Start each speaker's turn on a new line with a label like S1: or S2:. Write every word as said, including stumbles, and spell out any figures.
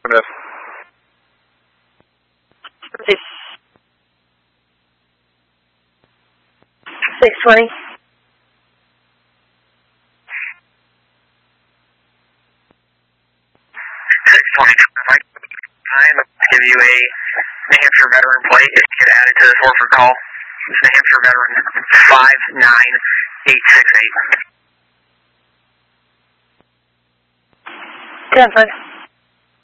S1: six twenty.
S2: six twenty. I'm going to give you a New Hampshire veteran plate if you get added to this Orford call. It's New Hampshire veteran five nine eight six eight.
S1: ten five.